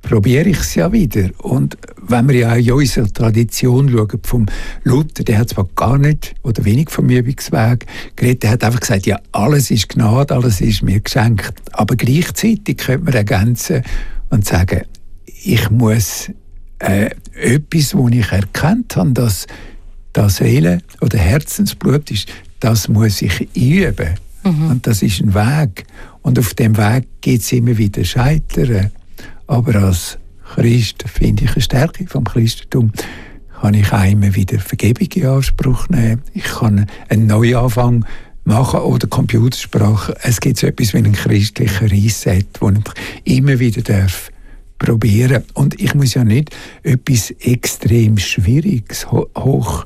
probiere ich es ja wieder. Und wenn wir ja auch in unserer Tradition schauen, vom Luther, der hat zwar gar nicht oder wenig vom Übungsweg geredet, der hat einfach gesagt, ja, alles ist Gnade, alles ist mir geschenkt. Aber gleichzeitig könnte man ergänzen und sagen, ich muss etwas, das ich erkannt habe, dass das Seele- oder Herzensblut ist, das muss ich üben. Und das ist ein Weg. Und auf dem Weg gibt es immer wieder Scheitern. Aber als Christ finde ich eine Stärke vom Christentum, kann ich auch immer wieder Vergebung in Anspruch nehmen. Ich kann einen Neuanfang machen oder Computersprache. Es gibt so etwas wie einen christlichen Reset, den ich immer wieder probieren darf. Und ich muss ja nicht etwas extrem Schwieriges, hoch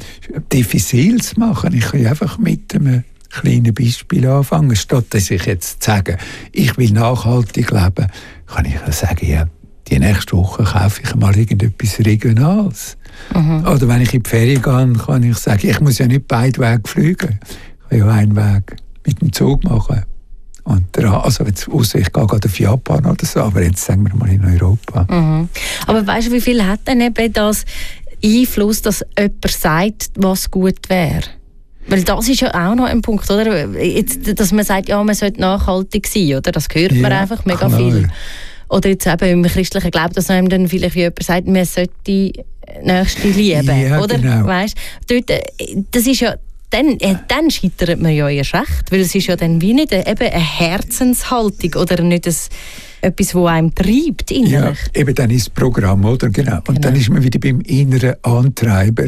diffiziles machen. Ich kann einfach mit einem kleinen Beispiel anfangen. Statt dass ich jetzt sage, ich will nachhaltig leben, kann ich sagen, ja, die nächste Woche kaufe ich mal irgendetwas Regionales. Oder wenn ich in die Ferien gehe, kann ich sagen, ich muss ja nicht beide Wege fliegen. Ich kann ja einen Weg mit dem Zug machen. Und also jetzt, ausser ich gehe gerade auf Japan oder so, aber jetzt sagen wir mal in Europa. Aber weißt du, wie viel hat denn eben das Einfluss, dass jemand sagt, was gut wäre? Weil das ist ja auch noch ein Punkt, oder? Jetzt, dass man sagt, ja, man sollte nachhaltig sein, oder? Das hört man einfach mega viel. Oder jetzt eben im christlichen Glauben, dass einem dann vielleicht wie jemand sagt, man sollte die Nächste lieben, ja, oder? Genau. Weißt, dort, das ist ja, dann scheitert man ja erst recht, weil es ist ja dann wie nicht eben eine Herzenshaltung oder nicht etwas, das einem treibt innerlich. Ja, eben dann ist das Programm, oder? Genau. Und dann ist man wieder beim inneren Antreiber.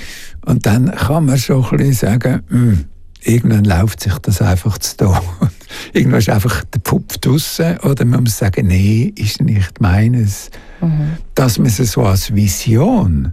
Und dann kann man schon ein bisschen sagen, irgendwann läuft sich das einfach zu tun. Irgendwann ist einfach der Pfupf draussen. Oder man muss sagen, nee, ist nicht meines. Dass man es so als Vision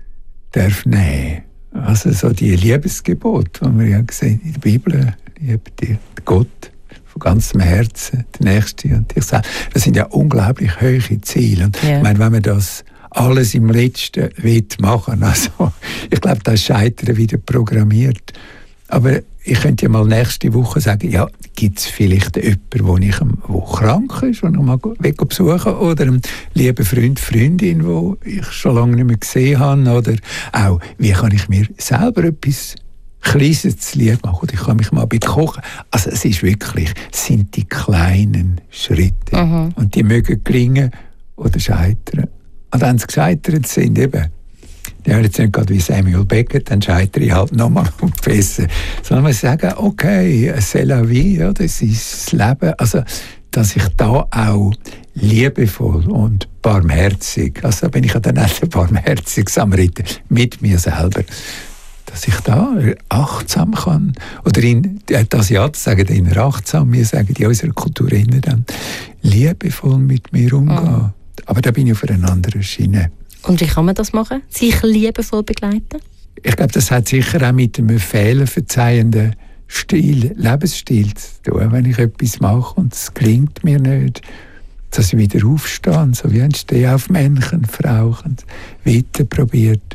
darf nehmen. Also so die Liebesgebot, die wir ja sehen in der Bibel, liebe dir Gott von ganzem Herzen, der Nächste und dich selbst. Das sind ja unglaublich hohe Ziele. Und ich meine, wenn man das alles im Letzten machen will, also ich glaube, das Scheitern wieder programmiert. Aber ich könnte ja mal nächste Woche sagen, ja, gibt es vielleicht jemanden, der krank ist, den ich mal besuchen oder einen lieben Freund, Freundin, den ich schon lange nicht mehr gesehen habe, oder auch, wie kann ich mir selber etwas Kleines zu lieb machen, oder ich kann mich mal ein bisschen kochen. Also es ist wirklich, es sind die kleinen Schritte. Und die mögen gelingen oder scheitern. Und wenn sie gescheitert sind, eben, ja, jetzt nicht gerade wie Samuel Beckett, dann scheitere ich halt nochmal und besser. Sondern wir sagen, okay, c'est la vie, ja, das ist das Leben. Also, dass ich da auch liebevoll und barmherzig, also bin ich ja dann auch der barmherzige Samariter mit mir selber, dass ich da achtsam kann. Oder die Asiaten sagen immer achtsam, wir sagen in unserer Kultur immer dann liebevoll mit mir umgehen. Aber da bin ich auf einer anderen Schiene. Und wie kann man das machen? Sich liebevoll begleiten? Ich glaube, das hat sicher auch mit einem fehlerverzeihenden Lebensstil zu tun. Wenn ich etwas mache und es gelingt mir nicht, dass ich wieder aufstehe, so wie ein Stehaufmännchen, Frauchen, weiter probiert,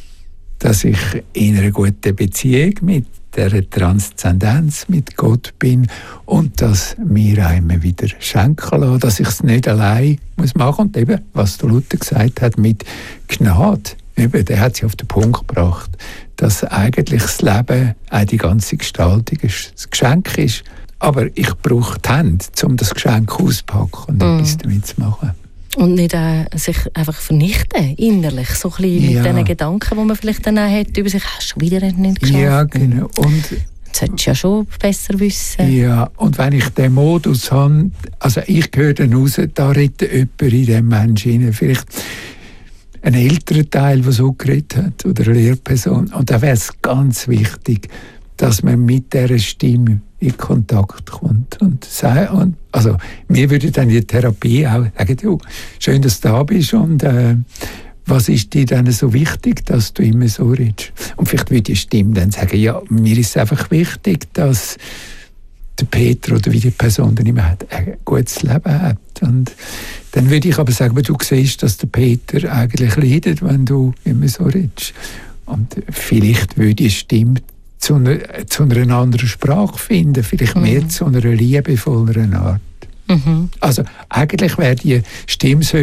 dass ich in einer guten Beziehung mit der Transzendenz mit Gott bin und dass mir einmal wieder schenken lassen, dass ich es nicht allein muss machen. Und eben, was der Luther gesagt hat mit Gnade, eben, der hat sich auf den Punkt gebracht, dass eigentlich das Leben, auch die ganze Gestaltung, ein Geschenk ist. Aber ich brauche die Hände, um das Geschenk auszupacken und etwas damit zu machen. Und nicht sich einfach vernichten, innerlich, so ein bisschen mit diesen Gedanken, die man vielleicht dann auch hat, über sich, hast du wieder nicht geschafft. Ja, genau. Und das solltest du ja schon besser wissen. Ja, und wenn ich den Modus habe, also ich höre dann raus, da redet jemand in diesem Menschen rein, vielleicht ein älterer Teil, der so geredet hat, oder eine Lehrperson. Und da wäre es ganz wichtig, dass man mit dieser Stimme in Kontakt kommt. Und also, mir würde dann die Therapie auch sagen, du, schön, dass du da bist und was ist dir denn so wichtig, dass du immer so redest? Und vielleicht würde die Stimme dann sagen, ja, mir ist es einfach wichtig, dass der Peter oder wie die Person dann immer hat, ein gutes Leben hat. Und dann würde ich aber sagen, du siehst, dass der Peter eigentlich leidet, wenn du immer so redest. Und vielleicht würde die Stimme zu einer anderen Sprache finden, vielleicht mehr zu einer liebevolleren Art. Also eigentlich wäre die Stimme so